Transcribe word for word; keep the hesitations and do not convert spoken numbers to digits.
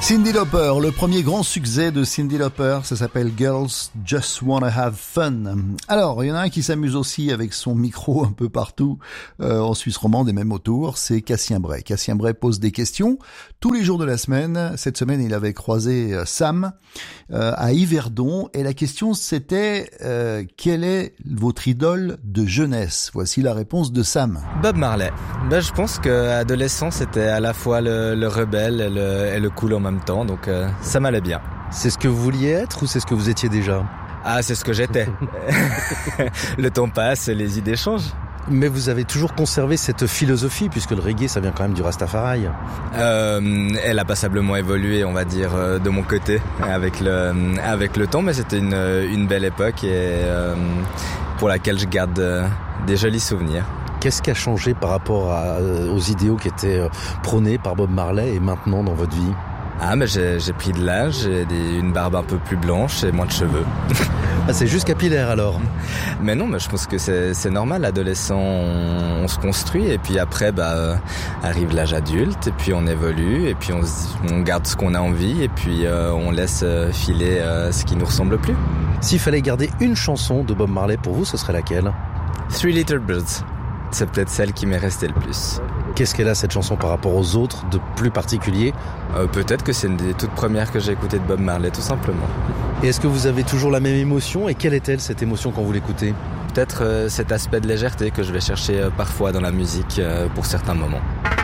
Cyndi Lauper, le premier grand succès de Cyndi Lauper, ça s'appelle Girls Just Wanna Have Fun. Alors, il y en a un qui s'amuse aussi avec son micro un peu partout euh, en Suisse romande et même autour, c'est Cassien Bray. Cassien Bray pose des questions tous les jours de la semaine. Cette semaine, il avait croisé euh, Sam euh, à Yverdon et la question c'était euh, quelle est votre idole de jeunesse? Voici la réponse de Sam. Bob Marley. Ben, je pense qu'adolescent, c'était à la fois le, le rebelle et le, et le cool en même temps, donc euh, ça m'allait bien. C'est ce que vous vouliez être ou c'est ce que vous étiez déjà? Ah, c'est ce que j'étais. Le temps passe et les idées changent. Mais vous avez toujours conservé cette philosophie, puisque le reggae, ça vient quand même du Rastafari. Euh, elle a passablement évolué, on va dire, de mon côté, avec le, avec le temps, mais c'était une, une belle époque et euh, pour laquelle je garde des jolis souvenirs. Qu'est-ce qui a changé par rapport à, aux idéaux qui étaient prônés par Bob Marley et maintenant dans votre vie? Ah, mais j'ai, j'ai pris de l'âge, j'ai des, une barbe un peu plus blanche et moins de cheveux. Ah, c'est juste capillaire alors? Mais non, mais je pense que c'est, c'est normal. Adolescent, on, on se construit et puis après, bah, euh, arrive l'âge adulte et puis on évolue et puis on, on garde ce qu'on a envie et puis euh, on laisse euh, filer euh, ce qui nous ressemble plus. S'il fallait garder une chanson de Bob Marley pour vous, ce serait laquelle? Three Little Birds. C'est peut-être celle qui m'est restée le plus. Qu'est-ce qu'elle a cette chanson par rapport aux autres de plus particulier? euh, Peut-être que c'est une des toutes premières que j'ai écoutées de Bob Marley, tout simplement. Et est-ce que vous avez toujours la même émotion? Et quelle est-elle cette émotion quand vous l'écoutez? Peut-être euh, cet aspect de légèreté que je vais chercher euh, parfois dans la musique euh, pour certains moments.